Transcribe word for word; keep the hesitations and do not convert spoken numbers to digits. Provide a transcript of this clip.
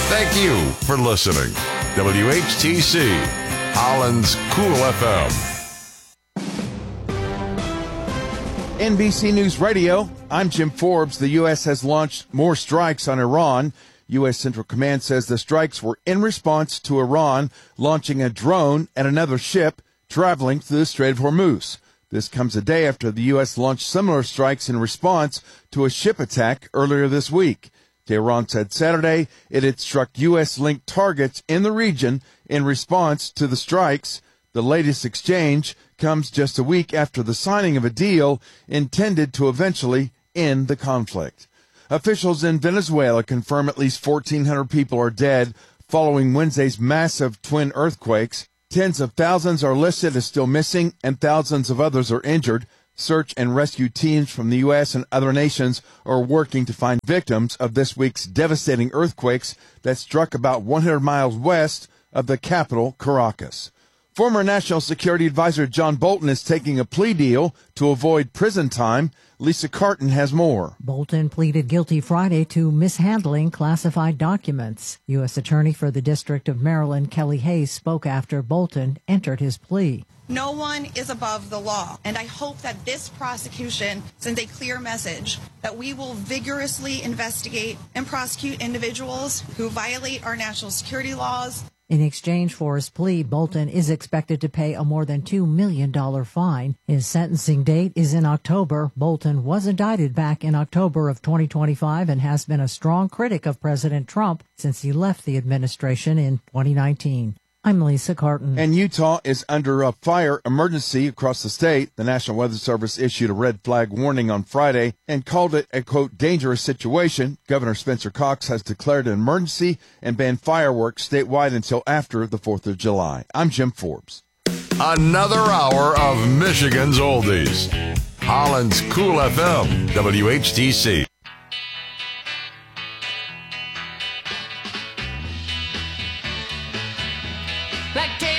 Thank you for listening. W H T C, Holland's Cool F M. N B C News Radio, I'm Jim Forbes. The U S has launched more strikes on Iran. U S Central Command says the strikes were in response to Iran launching a drone at another ship traveling through the Strait of Hormuz. This comes a day after the U S launched similar strikes in response to a ship attack earlier this week. Tehran said Saturday it had struck U S-linked targets in the region in response to the strikes. The latest exchange comes just a week after the signing of a deal intended to eventually end the conflict. Officials in Venezuela confirm at least fourteen hundred people are dead following Wednesday's massive twin earthquakes. Tens of thousands are listed as still missing, and thousands of others are injured. Search and rescue teams from the U S and other nations are working to find victims of this week's devastating earthquakes that struck about one hundred miles west of the capital, Caracas. Former National Security Advisor John Bolton is taking a plea deal to avoid prison time. Lisa Carton has more. Bolton pleaded guilty Friday to mishandling classified documents. U S Attorney for the District of Maryland, Kelly Hayes, spoke after Bolton entered his plea. No one is above the law, and I hope that this prosecution sends a clear message that we will vigorously investigate and prosecute individuals who violate our national security laws. In exchange for his plea, Bolton is expected to pay a more than two million dollars fine. His sentencing date is in October. Bolton was indicted back in October of twenty twenty-five and has been a strong critic of President Trump since he left the administration in twenty nineteen. I'm Lisa Carton. And Utah is under a fire emergency across the state. The National Weather Service issued a red flag warning on Friday and called it a, quote, dangerous situation. Governor Spencer Cox has declared an emergency and banned fireworks statewide until after the fourth of July. I'm Jim Forbes. Another hour of Michigan's Oldies. Holland's Cool F M, W H T C. Like